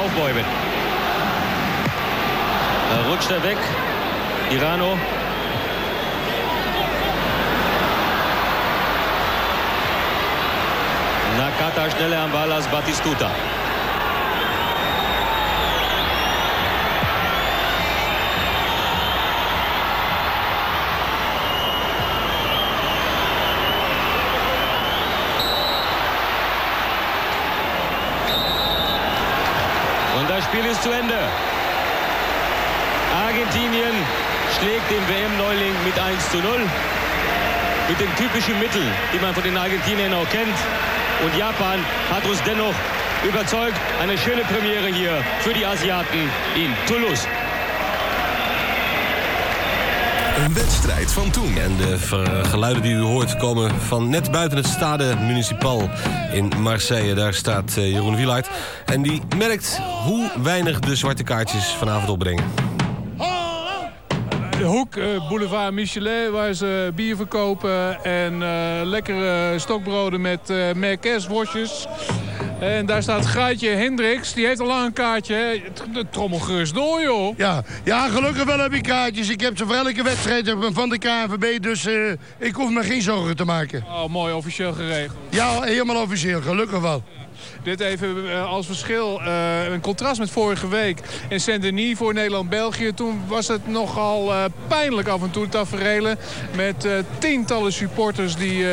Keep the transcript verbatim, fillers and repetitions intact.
aufbäumen. Da rutscht er weg. Irano. Nakata schneller am Ball als Batistuta. Und das Spiel ist zu Ende. Argentinien schlägt den W M-Neuling mit eins zu null. Mit den typischen Mitteln, die man von den Argentiniern auch kennt. Und Japan hat uns dennoch überzeugt. Eine schöne Premiere hier für die Aziaten in Toulouse. Een wedstrijd van toen. En de geluiden die u hoort komen van net buiten het Stade Municipal in Marseille. Daar staat Jeroen Wielaert. En die merkt hoe weinig de zwarte kaartjes vanavond opbrengen. De hoek, uh, boulevard Michelet, waar ze bier verkopen en uh, lekkere stokbroden met uh, merkesworstjes. En daar staat Gaatje Hendricks, die heeft al lang een kaartje. De trommel gerust door, joh. Ja, ja, gelukkig wel heb ik kaartjes. Ik heb ze voor elke wedstrijd van de K N V B, dus uh, ik hoef me geen zorgen te maken. Oh, mooi, officieel geregeld. Ja, helemaal officieel, gelukkig wel. Dit even uh, als verschil, uh, een contrast met vorige week in Saint-Denis voor Nederland-België. Toen was het nogal uh, pijnlijk af en toe taferelen met uh, tientallen supporters die... Uh,